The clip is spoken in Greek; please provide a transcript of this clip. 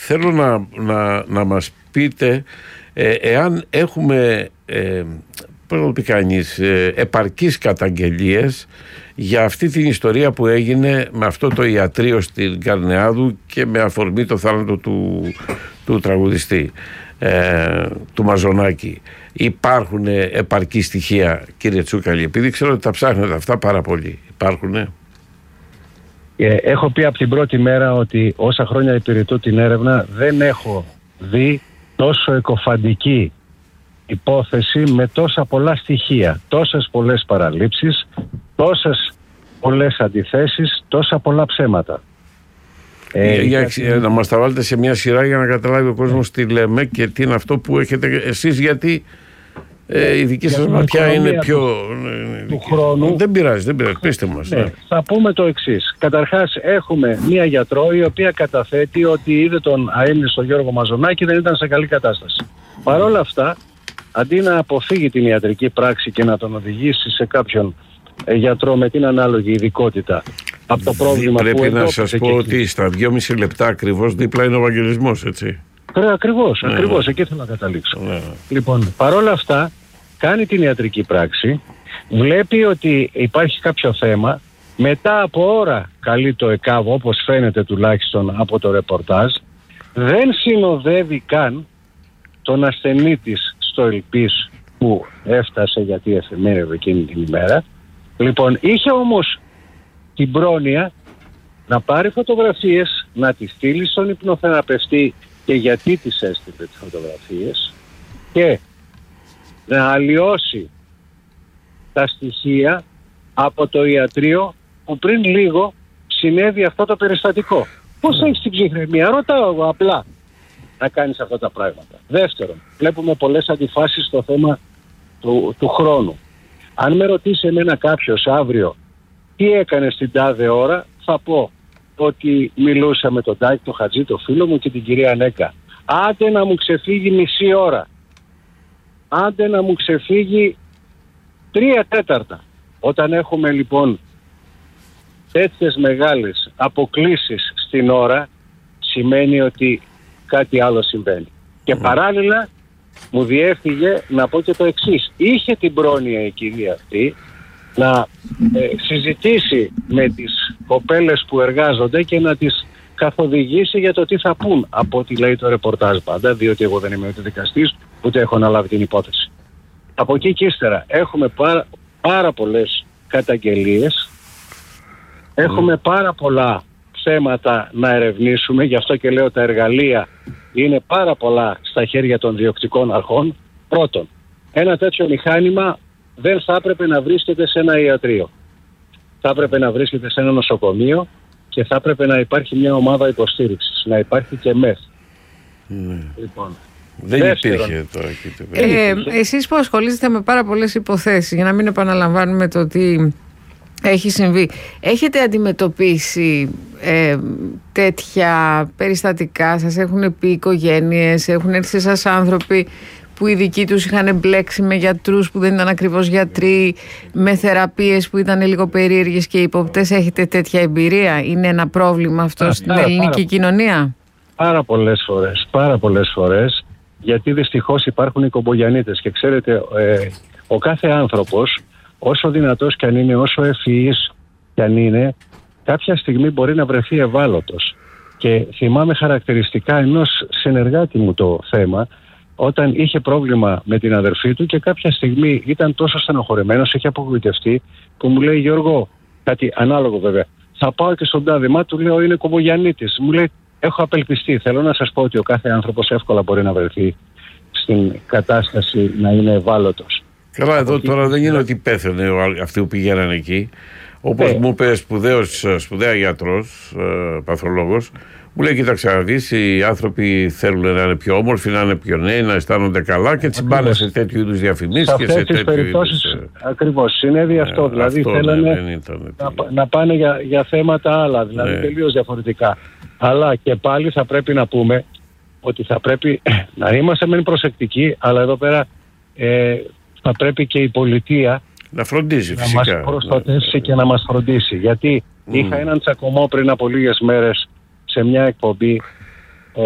θέλω να μας πείτε εάν έχουμε πώς να πει κανείς, επαρκείς καταγγελίες για αυτή την ιστορία που έγινε με αυτό το ιατρείο στην Καρνεάδου και με αφορμή το θάνατο του τραγουδιστή, του Μαζονάκη. Υπάρχουν επαρκή στοιχεία, κύριε Τσούκαλη? Επειδή ξέρω ότι τα ψάχνετε αυτά πάρα πολύ. Υπάρχουνε? Έχω πει από την πρώτη μέρα ότι όσα χρόνια υπηρετώ την έρευνα δεν έχω δει τόσο εκοφαντική υπόθεση με τόσα πολλά στοιχεία, τόσες πολλές παραλήψεις, τόσες πολλές αντιθέσεις, τόσα πολλά ψέματα. Να μας τα βάλετε σε μια σειρά για να καταλάβει ο κόσμος τι λέμε και τι είναι αυτό που έχετε εσείς, γιατί η δική σας ματιά είναι πιο του χρόνου. Δεν πειράζει, πείστε μας. Θα πούμε το εξής. Καταρχάς έχουμε μία γιατρό η οποία καταθέτει ότι είδε τον αείμνηστο Γιώργο Μαζονάκη, δεν ήταν σε καλή κατάσταση. Παρ' όλα αυτά, αντί να αποφύγει την ιατρική πράξη και να τον οδηγήσει σε κάποιον γιατρό με την ανάλογη ειδικότητα από το πρόβλημα πρέπει που να σας πω ότι στα 2,5 λεπτά ακριβώς δίπλα είναι ο Ευαγγελισμός, έτσι. Ακριβώς, εκεί θέλω να καταλήξω. Λοιπόν, παρόλα αυτά κάνει την ιατρική πράξη, βλέπει ότι υπάρχει κάποιο θέμα, μετά από ώρα καλεί το ΕΚΑΒ, όπως φαίνεται τουλάχιστον από το ρεπορτάζ, δεν συνοδεύει καν τον ασθενή της στο Ελπίς που έφτασε γιατί εφημέρευε εκείνη την ημέρα. Λοιπόν, είχε όμως την πρόνοια να πάρει φωτογραφίες, να τις στείλει στον υπνοθεραπευτή και γιατί τις έστειλε τις φωτογραφίες και να αλλοιώσει τα στοιχεία από το ιατρείο που πριν λίγο συνέβη αυτό το περιστατικό. Πώς έχεις την ψυχραιμία? Ρωτάω εγώ απλά να κάνεις αυτά τα πράγματα. Δεύτερον, βλέπουμε πολλές αντιφάσεις στο θέμα του χρόνου. Αν με ρωτήσει εμένα κάποιος αύριο τι έκανε στην τάδε ώρα, θα πω ότι μιλούσα με τον Τάκη, τον Χατζή, τον φίλο μου και την κυρία Νέκα. Άντε να μου ξεφύγει μισή ώρα. Άντε να μου ξεφύγει 3/4. Όταν έχουμε λοιπόν τέτοιες μεγάλες αποκλίσεις στην ώρα, σημαίνει ότι κάτι άλλο συμβαίνει. Και παράλληλα μου διέφυγε να πω και το εξής. Είχε την πρόνοια η κυρία αυτή να συζητήσει με τις κοπέλες που εργάζονται και να τις καθοδηγήσει για το τι θα πούν, από ό,τι λέει το ρεπορτάζ πάντα, διότι εγώ δεν είμαι ούτε δικαστής ούτε έχω αναλάβει την υπόθεση. Από εκεί και ύστερα έχουμε πάρα πολλές καταγγελίες, έχουμε πάρα πολλά θέματα να ερευνήσουμε, γι' αυτό και λέω τα εργαλεία είναι πάρα πολλά στα χέρια των διοκτικών αρχών. Πρώτον, ένα τέτοιο μηχάνημα δεν θα έπρεπε να βρίσκεται σε ένα ιατρείο. Θα έπρεπε να βρίσκεται σε ένα νοσοκομείο και θα έπρεπε να υπάρχει μια ομάδα υποστήριξης, να υπάρχει και ΜΕΘ. Λοιπόν, δεν υπήρχε τώρα. Εσείς που ασχολείστε με πάρα πολλές υποθέσεις, για να μην επαναλαμβάνουμε το τι έχει συμβεί, έχετε αντιμετωπίσει τέτοια περιστατικά? Σας έχουν πει οικογένειες, έχουν έρθει σε εσάς άνθρωποι που οι δικοί τους είχαν μπλέξει με γιατρούς που δεν ήταν ακριβώς γιατροί, με θεραπείες που ήταν λίγο περίεργες και υποπτές? Έχετε τέτοια εμπειρία? Είναι ένα πρόβλημα αυτό στην ελληνική κοινωνία? Πάρα πολλές φορές, γιατί δυστυχώς υπάρχουν οι κομπογιανίτες και ξέρετε, ο κάθε άνθρωπος, όσο δυνατός κι αν είναι, όσο ευφυής κι αν είναι, κάποια στιγμή μπορεί να βρεθεί ευάλωτος. Και θυμάμαι χαρακτηριστικά ενός συνεργάτη μου το θέμα, όταν είχε πρόβλημα με την αδερφή του και κάποια στιγμή ήταν τόσο στενοχωρεμένος, είχε απογοητευτεί, που μου λέει: Γιώργο, κάτι ανάλογο βέβαια, θα πάω και στον τάδε. Μα του λέω: είναι κομπογιανίτης. Μου λέει: έχω απελπιστεί. Θέλω να σας πω ότι ο κάθε άνθρωπος εύκολα μπορεί να βρεθεί στην κατάσταση να είναι ευάλωτος. Καλά, εδώ τώρα δεν είναι ότι πέθανε αυτοί που πηγαίνανε εκεί. Όπως μου είπε σπουδαία γιατρός, παθολόγος, μου λέει: κοίταξε να δεις, οι άνθρωποι θέλουν να είναι πιο όμορφοι, να είναι πιο νέοι, να αισθάνονται καλά και τσιμπάνε σε τέτοιου είδους διαφημίσεις και σε τέτοιου είδους. Ακριβώς, συνέβη αυτό. Δηλαδή θέλανε να πάνε για θέματα άλλα, δηλαδή τελείως διαφορετικά. Αλλά και πάλι θα πρέπει να πούμε ότι θα πρέπει να είμαστε μεν προσεκτικοί, αλλά εδώ πέρα θα πρέπει και η πολιτεία να φροντίζει, να φυσικά, μας προστατεύσει και να μας φροντίσει. Γιατί είχα έναν τσακωμό πριν από λίγες μέρες σε μια εκπομπή